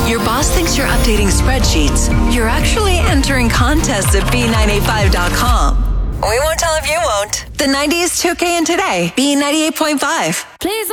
Your boss thinks you're updating spreadsheets. You're actually entering contests at B985.com. We won't tell if you won't. The 90s took in today. B98.5. Please